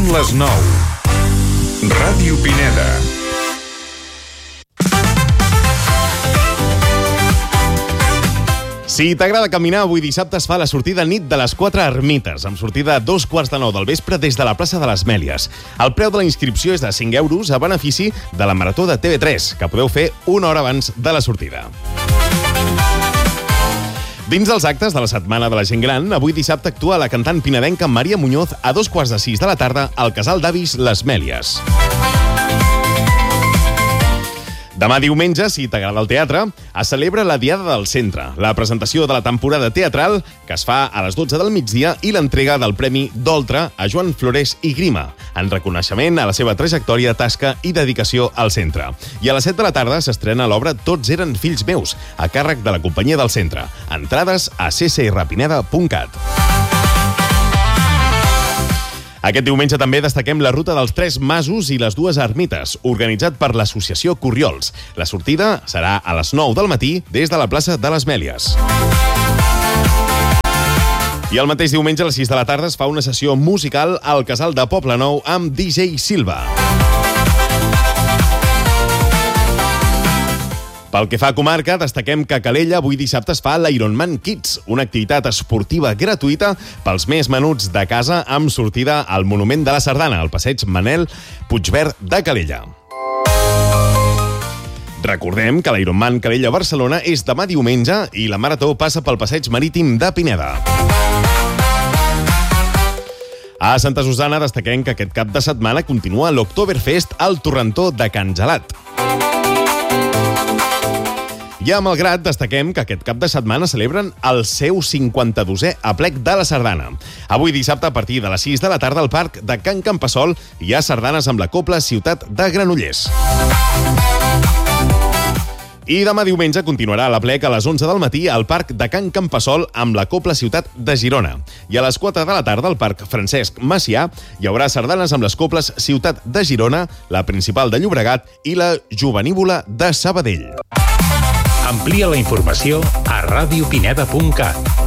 Són les 9. Ràdio Pineda. Si t'agrada caminar, avui dissabte es fa la sortida nit de les 4 ermites, amb sortida a 2:15 del vespre des de la plaça de les Mèlies. El preu de la inscripció és de 5 euros a benefici de la Marató de TV3, que podeu fer una hora abans de la sortida. Dins dels actes de la Setmana de la Gent Gran, avui dissabte actua la cantant pinedenca Maria Muñoz a 5:45 de la tarda al Casal d'Avis Les Mèlies. Demà diumenge, si t'agrada el teatre, es celebra la Diada del Centre, la presentació de la temporada teatral que es fa a les 12 del migdia i l'entrega del Premi Doltra a Joan Florés i Grima, en reconeixement a la seva trajectòria, tasca i dedicació al centre. I a les 7 de la tarda s'estrena l'obra Tots eren fills meus, a càrrec de la companyia del centre. Entrades a ccrpineda.cat. Aquest diumenge també destaquem la ruta dels 3 masos i les 2 ermites, organitzat per l'associació Corriols. La sortida serà a les 9 del matí des de la plaça de les Mèlies. I el mateix diumenge a les 6 de la tarda es fa una sessió musical al Casal de Poblenou amb DJ Silva. Pel que fa a comarca, destaquem que a Calella avui dissabte es fa l'Ironman Kids, una activitat esportiva gratuïta pels més menuts de casa amb sortida al Monument de la Sardana, al passeig Manel Puigverd de Calella. Recordem que l'Ironman Calella-Barcelona és demà diumenge i la marató passa pel passeig marítim de Pineda. A Santa Susana destaquem que aquest cap de setmana continua l'Oktoberfest al Torrentó de Can Gelat. I a Malgrat destaquem que aquest cap de setmana celebren el seu 52è aplec de la Sardana. Avui dissabte, a partir de les 6 de la tarda, al Parc de Can Campassol hi ha sardanes amb la Cobla Ciutat de Granollers. I demà diumenge continuarà l'aplec a les 11 del matí al Parc de Can Campassol amb la Cobla Ciutat de Girona. I a les 4 de la tarda al Parc Francesc Macià hi haurà sardanes amb les Cobles Ciutat de Girona, la Principal de Llobregat i la Jovenívola de Sabadell. Amplia la informació a radiopineda.cat.